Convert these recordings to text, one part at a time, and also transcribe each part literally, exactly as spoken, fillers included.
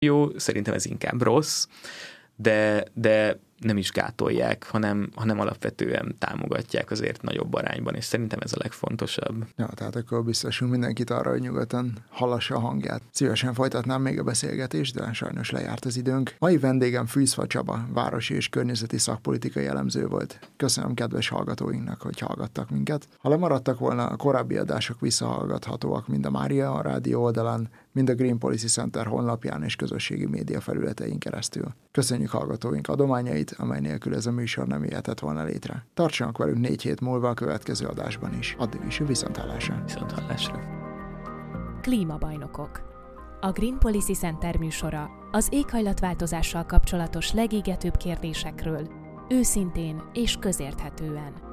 jó, szerintem ez inkább rossz, de, de nem is gátolják, hanem, hanem alapvetően támogatják azért nagyobb arányban, és szerintem ez a legfontosabb. Ja, tehát akkor biztosunk mindenkit arra, hogy nyugodtan hallassa a hangját. Szívesen folytatnám még a beszélgetést, de sajnos lejárt az időnk. Mai vendégem Fűzfa Csaba, városi és környezeti szakpolitikai elemző volt. Köszönöm kedves hallgatóinknak, hogy hallgattak minket. Ha lemaradtak volna, a korábbi adások visszahallgathatóak mind a Mária Rádió oldalán, mind a Green Policy Center honlapján és közösségi média felületein keresztül. Köszönjük hallgatóink adományait, amely nélkül ez a műsor nem jöhetett volna létre. Tartsanak velünk négy hét múlva a következő adásban is. Addig is viszonthallásra. Viszonthallásra. Klímabajnokok. A Green Policy Center műsora az éghajlatváltozással kapcsolatos legégetőbb kérdésekről, őszintén és közérthetően.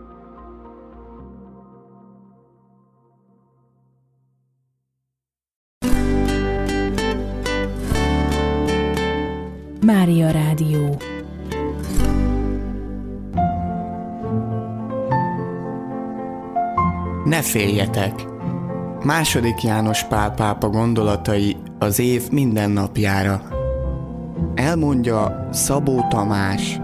Mária Rádió. Ne féljetek! Második János Pál pápa gondolatai az év minden napjára. Elmondja Szabó Tamás.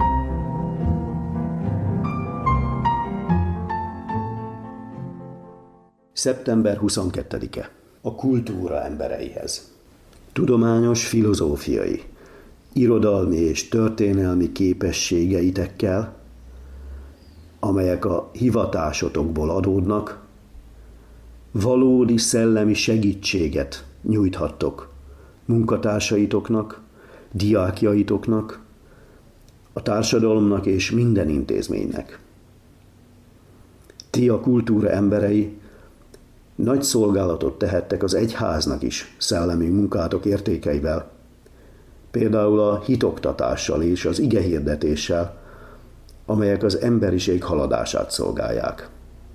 szeptember huszonkettedike. A kultúra embereihez. Tudományos, filozófiai, irodalmi és történelmi képességeitekkel, amelyek a hivatásotokból adódnak, valódi szellemi segítséget nyújthattok munkatársaitoknak, diákjaitoknak, a társadalomnak és minden intézménynek. Ti, a kultúra emberei, nagy szolgálatot tehettek az egyháznak is szellemi munkátok értékeivel, például a hitoktatással és az igehirdetéssel, amelyek az emberiség haladását szolgálják.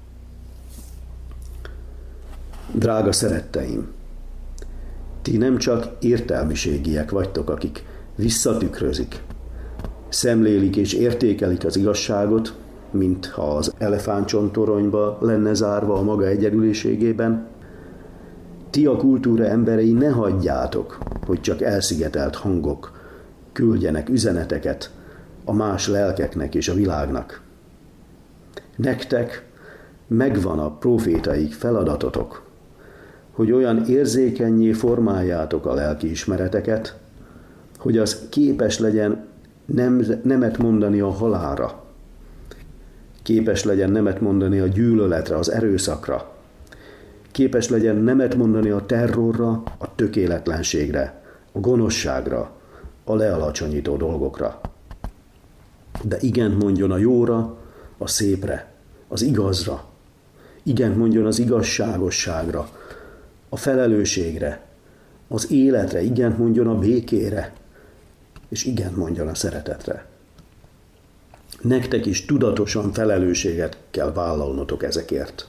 Drága szeretteim, ti nem csak értelmiségiek vagytok, akik visszatükrözik, szemlélik és értékelik az igazságot, mintha az elefántcsontoronyba lenne zárva a maga egyedüliségében. Ti, a kultúra emberei, ne hagyjátok, hogy csak elszigetelt hangok küldjenek üzeneteket a más lelkeknek és a világnak. Nektek megvan a profétaik feladatotok, hogy olyan érzékennyé formáljátok a lelkiismereteket, hogy az képes legyen nem, nemet mondani a halálra, képes legyen nemet mondani a gyűlöletre, az erőszakra, képes legyen nemet mondani a terrorra, a tökéletlenségre, a gonoszságra, a lealacsonyító dolgokra. De igent mondjon a jóra, a szépre, az igazra. Igent mondjon az igazságosságra, a felelősségre, az életre. Igent mondjon a békére, és igent mondjon a szeretetre. Nektek is tudatosan felelősséget kell vállalnotok ezekért.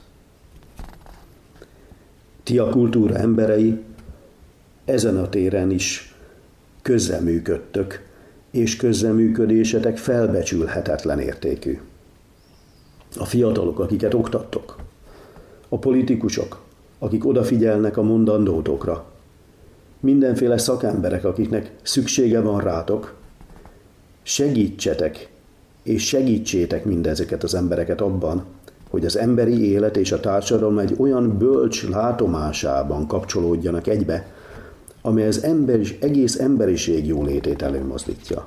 Ti, a kultúra emberei, ezen a téren is közreműködtök, és közreműködésetek felbecsülhetetlen értékű. A fiatalok, akiket oktattok, a politikusok, akik odafigyelnek a mondandótokra, mindenféle szakemberek, akiknek szüksége van rátok, segítsetek és segítsétek mindezeket az embereket abban, hogy az emberi élet és a társadalom egy olyan bölcs látomásában kapcsolódjanak egybe, amely az emberis, egész emberiség jólétét előmozdítja.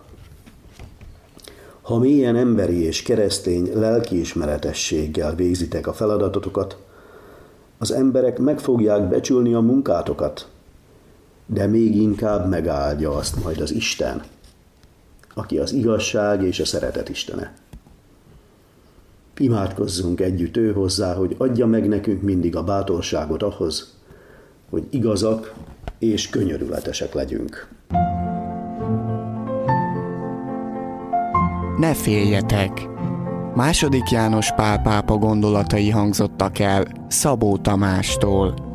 Ha mélyen emberi és keresztény lelkiismeretességgel végzitek a feladatotokat, az emberek meg fogják becsülni a munkátokat, de még inkább megáldja azt majd az Isten, aki az igazság és a szeretet Istene. Imádkozzunk együtt ő hozzá, hogy adja meg nekünk mindig a bátorságot ahhoz, hogy igazak és könyörületesek legyünk. Ne féljetek! Második János Pál pápa gondolatai hangzottak el Szabó Tamástól.